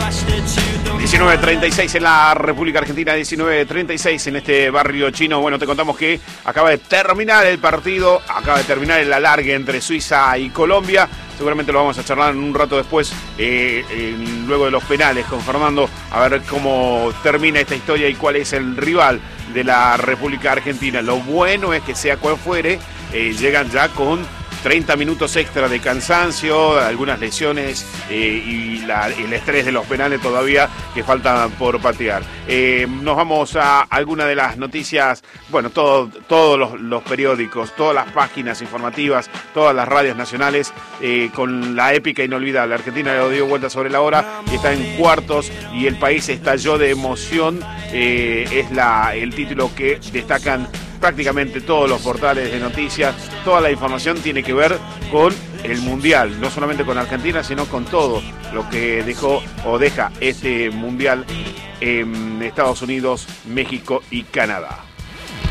19:36 en la República Argentina, 19:36 en este barrio chino. Bueno, te contamos que acaba de terminar el partido, acaba de terminar el alargue entre Suiza y Colombia. Seguramente lo vamos a charlar en un rato después, luego de los penales, con Fernando, a ver cómo termina esta historia y cuál es el rival de la República Argentina. Lo bueno es que sea cual fuere, llegan ya con 30 minutos extra de cansancio, algunas lesiones y el estrés de los penales todavía que faltan por patear. Nos vamos a alguna de las noticias, bueno, todos los periódicos, todas las páginas informativas, todas las radios nacionales, con la épica inolvidable. Argentina le dio vuelta sobre la hora y está en cuartos y el país estalló de emoción. Es el título que destacan prácticamente todos los portales de noticias. Toda la información tiene que ver con el Mundial, no solamente con Argentina, sino con todo lo que dejó o deja este Mundial en Estados Unidos, México y Canadá.